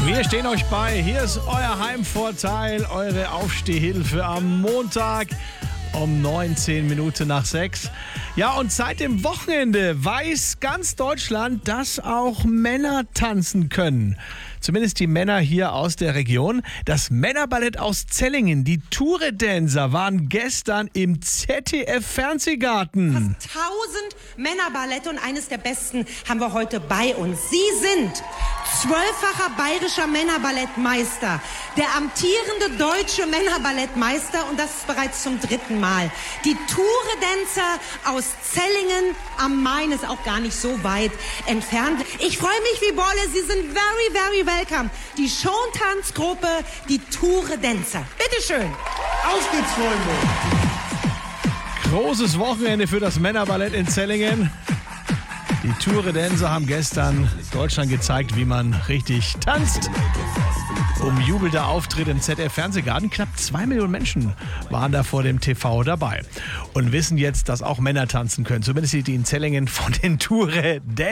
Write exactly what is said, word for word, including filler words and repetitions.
Wir stehen euch bei. Hier ist euer Heimvorteil, eure Aufstehhilfe am Montag um neunzehn Minuten nach sechs. Ja, und seit dem Wochenende weiß ganz Deutschland, dass auch Männer tanzen können. Zumindest die Männer hier aus der Region. Das Männerballett aus Zellingen, die Touredancer, waren gestern im Z D F-Fernsehgarten. Fast tausend Männerballette und eines der besten haben wir heute bei uns. Sie sind zwölffacher bayerischer Männerballettmeister, der amtierende deutsche Männerballettmeister und das ist bereits zum dritten Mal. Die Touredancer aus Zellingen am Main ist auch gar nicht so weit entfernt. Ich freue mich wie Bolle, Sie sind very, very welcome. Die Showtanzgruppe, die Touredancer. Bitteschön. Auf geht's, Freunde. Großes Wochenende für das Männerballett in Zellingen. Die Touredancer haben gestern Deutschland gezeigt, wie man richtig tanzt. Umjubelter Auftritt im Z D F-Fernsehgarten. Knapp zwei Millionen Menschen waren da vor dem T V dabei und wissen jetzt, dass auch Männer tanzen können. Zumindest die in Zellingen von den Touredancern.